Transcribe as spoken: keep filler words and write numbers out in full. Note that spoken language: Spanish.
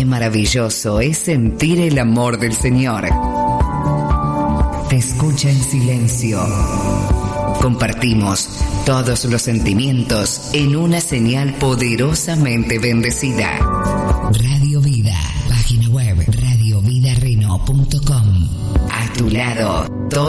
Qué maravilloso es sentir el amor del Señor. Te escucha en silencio. Compartimos todos los sentimientos en una señal poderosamente bendecida. Radio Vida, página web radio vida reno punto com. A tu lado.